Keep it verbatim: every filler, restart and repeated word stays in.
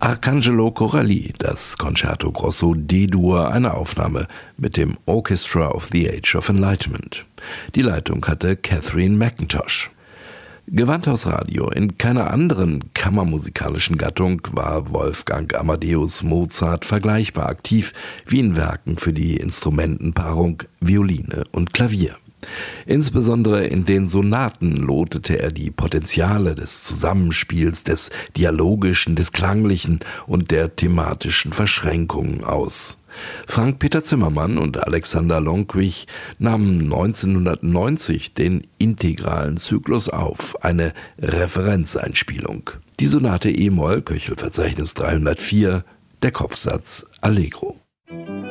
Arcangelo Corelli, das Concerto Grosso D-Dur, eine Aufnahme mit dem Orchestra of the Age of Enlightenment. Die Leitung hatte Catherine McIntosh. Gewandhaus Radio. In keiner anderen kammermusikalischen Gattung war Wolfgang Amadeus Mozart vergleichbar aktiv wie in Werken für die Instrumentenpaarung Violine und Klavier. Insbesondere in den Sonaten lotete er die Potenziale des Zusammenspiels, des Dialogischen, des Klanglichen und der thematischen Verschränkungen aus. Frank-Peter Zimmermann und Alexander Lonquich nahmen neunzehnhundertneunzig den integralen Zyklus auf, eine Referenzeinspielung. Die Sonate e-Moll, Köchelverzeichnis dreihundertvier, der Kopfsatz Allegro.